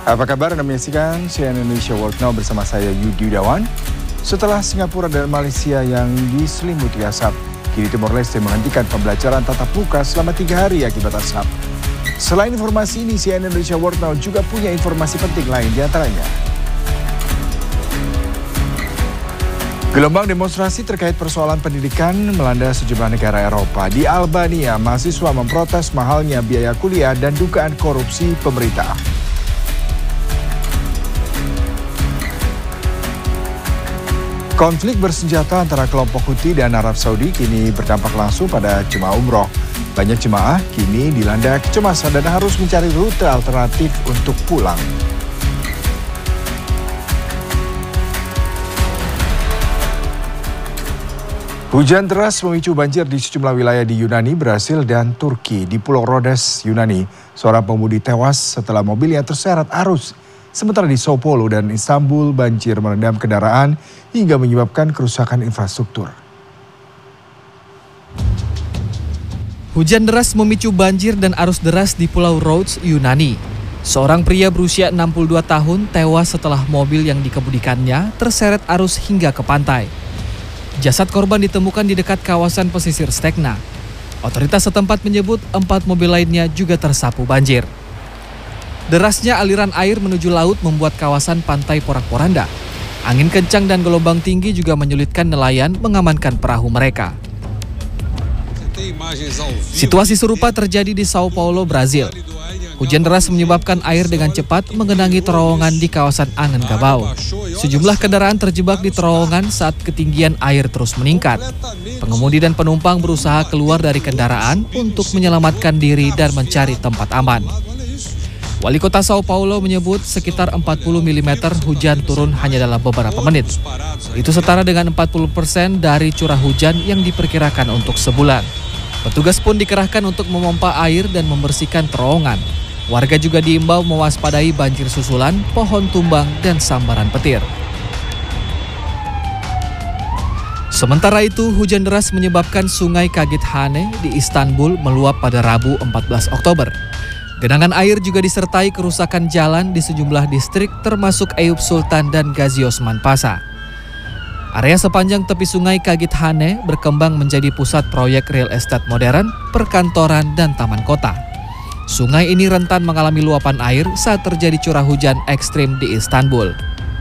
Apa kabar? Anda menyaksikan CNN Indonesia World Now bersama saya Yudi Yudawan. Setelah Singapura dan Malaysia yang diselimuti asap, kini Timor Leste menghentikan pembelajaran tatap muka selama 3 hari akibat asap. Selain informasi ini, CNN Indonesia World Now juga punya informasi penting lain diantaranya. Gelombang demonstrasi terkait persoalan pendidikan melanda sejumlah negara Eropa. Di Albania, mahasiswa memprotes mahalnya biaya kuliah dan dugaan korupsi pemerintah. Konflik bersenjata antara kelompok Houthi dan Arab Saudi kini berdampak langsung pada jemaah umroh. Banyak jemaah kini dilanda kecemasan dan harus mencari rute alternatif untuk pulang. Hujan deras memicu banjir di sejumlah wilayah di Yunani, Brasil, dan Turki. Di Pulau Rhodes, Yunani, seorang pemudik tewas setelah mobilnya terseret arus. Sementara di Sao Paulo dan Istanbul, banjir merendam kendaraan hingga menyebabkan kerusakan infrastruktur. Hujan deras memicu banjir dan arus deras di Pulau Rhodes, Yunani. Seorang pria berusia 62 tahun tewas setelah mobil yang dikemudikannya terseret arus hingga ke pantai. Jasad korban ditemukan di dekat kawasan pesisir Stegna. Otoritas setempat menyebut 4 mobil lainnya juga tersapu banjir. Derasnya aliran air menuju laut membuat kawasan pantai porak-poranda. Angin kencang dan gelombang tinggi juga menyulitkan nelayan mengamankan perahu mereka. Situasi serupa terjadi di Sao Paulo, Brazil. Hujan deras menyebabkan air dengan cepat mengenangi terowongan di kawasan Anhangabau. Sejumlah kendaraan terjebak di terowongan saat ketinggian air terus meningkat. Pengemudi dan penumpang berusaha keluar dari kendaraan untuk menyelamatkan diri dan mencari tempat aman. Wali Kota Sao Paulo menyebut sekitar 40 mm hujan turun hanya dalam beberapa menit. Itu setara dengan 40% dari curah hujan yang diperkirakan untuk sebulan. Petugas pun dikerahkan untuk memompa air dan membersihkan terowongan. Warga juga diimbau mewaspadai banjir susulan, pohon tumbang, dan sambaran petir. Sementara itu, hujan deras menyebabkan sungai Kagithane di Istanbul meluap pada Rabu 14 Oktober. Genangan air juga disertai kerusakan jalan di sejumlah distrik termasuk Eyüp Sultan dan Gazi Osman Pasha. Area sepanjang tepi sungai Kagithane berkembang menjadi pusat proyek real estate modern, perkantoran, dan taman kota. Sungai ini rentan mengalami luapan air saat terjadi curah hujan ekstrim di Istanbul.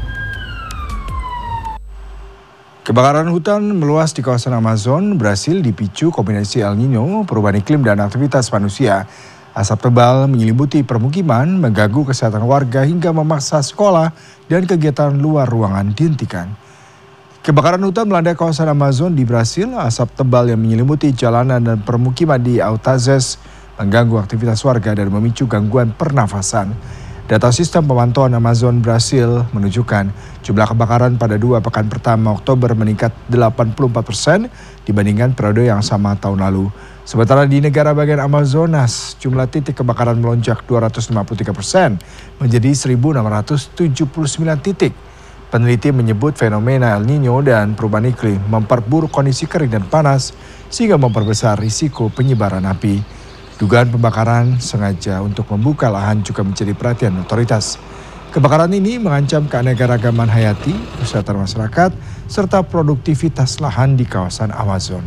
Kebakaran hutan meluas di kawasan Amazon, Brasil dipicu kombinasi El Nino, perubahan iklim, dan aktivitas manusia. Asap tebal menyelimuti permukiman, mengganggu kesehatan warga hingga memaksa sekolah dan kegiatan luar ruangan dihentikan. Kebakaran hutan melanda kawasan Amazon di Brasil. Asap tebal yang menyelimuti jalanan dan permukiman di Autazes mengganggu aktivitas warga dan memicu gangguan pernafasan. Data sistem pemantauan Amazon Brasil menunjukkan jumlah kebakaran pada 2 pekan pertama Oktober meningkat 84% dibandingkan periode yang sama tahun lalu. Sementara di negara bagian Amazonas, jumlah titik kebakaran melonjak 253% menjadi 1.679 titik. Peneliti menyebut fenomena El Nino dan perubahan iklim memperburuk kondisi kering dan panas sehingga memperbesar risiko penyebaran api. Dugaan pembakaran sengaja untuk membuka lahan juga menjadi perhatian otoritas. Kebakaran ini mengancam keanekaragaman hayati, kesehatan masyarakat, serta produktivitas lahan di kawasan Amazon.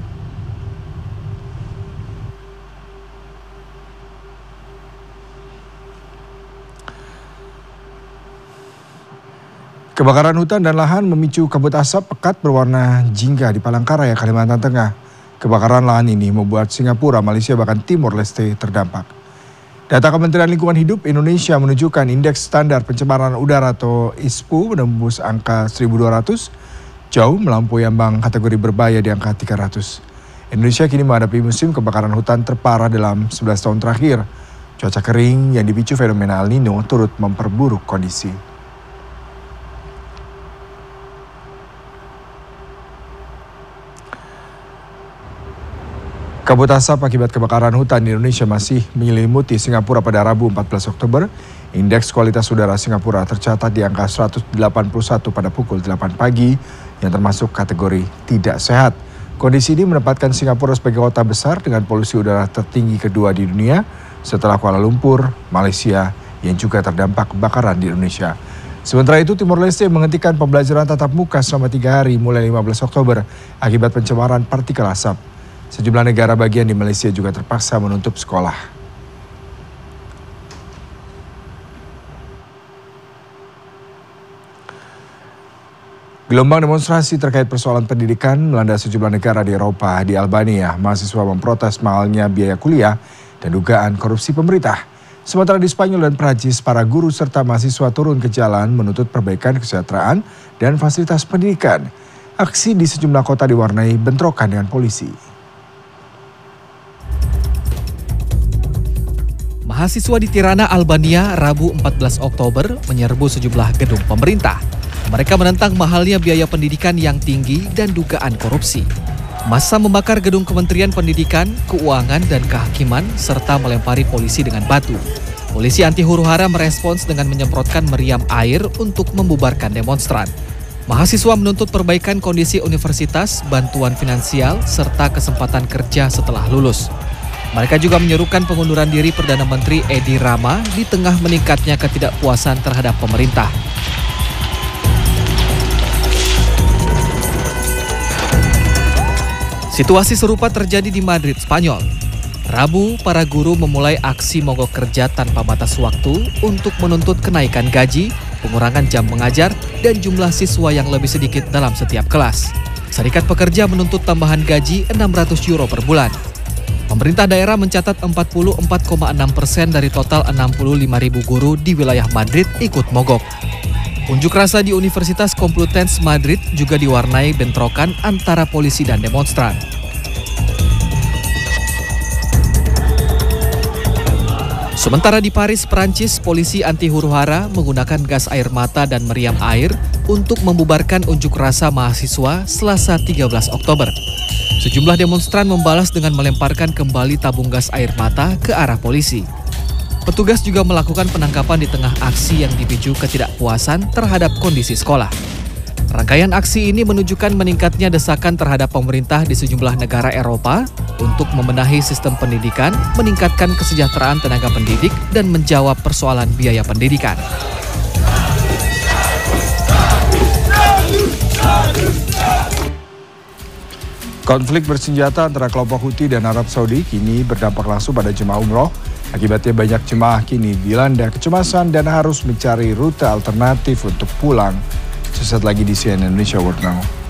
Kebakaran hutan dan lahan memicu kabut asap pekat berwarna jingga di Palangkaraya, Kalimantan Tengah. Kebakaran lahan ini membuat Singapura, Malaysia, bahkan Timor Leste terdampak. Data Kementerian Lingkungan Hidup Indonesia menunjukkan indeks standar pencemaran udara atau ISPU menembus angka 1.200, jauh melampaui ambang kategori berbahaya di angka 300. Indonesia kini menghadapi musim kebakaran hutan terparah dalam 11 tahun terakhir. Cuaca kering yang dipicu fenomena El Nino turut memperburuk kondisi. Kabut asap akibat kebakaran hutan di Indonesia masih menyelimuti Singapura pada Rabu 14 Oktober. Indeks kualitas udara Singapura tercatat di angka 181 pada pukul 8 pagi yang termasuk kategori tidak sehat. Kondisi ini menempatkan Singapura sebagai kota besar dengan polusi udara tertinggi kedua di dunia setelah Kuala Lumpur, Malaysia, yang juga terdampak kebakaran di Indonesia. Sementara itu, Timor Leste menghentikan pembelajaran tatap muka selama 3 hari mulai 15 Oktober akibat pencemaran partikel asap. Sejumlah negara bagian di Malaysia juga terpaksa menutup sekolah. Gelombang demonstrasi terkait persoalan pendidikan melanda sejumlah negara di Eropa. Di Albania, mahasiswa memprotes mahalnya biaya kuliah dan dugaan korupsi pemerintah. Sementara di Spanyol dan Prancis, para guru serta mahasiswa turun ke jalan menuntut perbaikan kesejahteraan dan fasilitas pendidikan. Aksi di sejumlah kota diwarnai bentrokan dengan polisi. Mahasiswa di Tirana, Albania, Rabu 14 Oktober menyerbu sejumlah gedung pemerintah. Mereka menentang mahalnya biaya pendidikan yang tinggi dan dugaan korupsi. Massa membakar gedung Kementerian Pendidikan, Keuangan, dan Kehakiman, serta melempari polisi dengan batu. Polisi anti huru-hara merespons dengan menyemprotkan meriam air untuk membubarkan demonstran. Mahasiswa menuntut perbaikan kondisi universitas, bantuan finansial, serta kesempatan kerja setelah lulus. Mereka juga menyerukan pengunduran diri Perdana Menteri Edi Rama di tengah meningkatnya ketidakpuasan terhadap pemerintah. Situasi serupa terjadi di Madrid, Spanyol. Rabu, para guru memulai aksi mogok kerja tanpa batas waktu untuk menuntut kenaikan gaji, pengurangan jam mengajar, dan jumlah siswa yang lebih sedikit dalam setiap kelas. Serikat Pekerja menuntut tambahan gaji €600 per bulan. Pemerintah daerah mencatat 44,6% dari total 65.000 guru di wilayah Madrid ikut mogok. Unjuk rasa di Universitas Complutense Madrid juga diwarnai bentrokan antara polisi dan demonstran. Sementara di Paris, Prancis, polisi anti huru-hara menggunakan gas air mata dan meriam air untuk membubarkan unjuk rasa mahasiswa Selasa 13 Oktober. Sejumlah demonstran membalas dengan melemparkan kembali tabung gas air mata ke arah polisi. Petugas juga melakukan penangkapan di tengah aksi yang dipicu ketidakpuasan terhadap kondisi sekolah. Rangkaian aksi ini menunjukkan meningkatnya desakan terhadap pemerintah di sejumlah negara Eropa untuk membenahi sistem pendidikan, meningkatkan kesejahteraan tenaga pendidik, dan menjawab persoalan biaya pendidikan. Konflik bersenjata antara kelompok Houthi dan Arab Saudi kini berdampak langsung pada jemaah umroh. Akibatnya banyak jemaah kini dilanda kecemasan dan harus mencari rute alternatif untuk pulang. Sesaat lagi di CNN Indonesia World Now.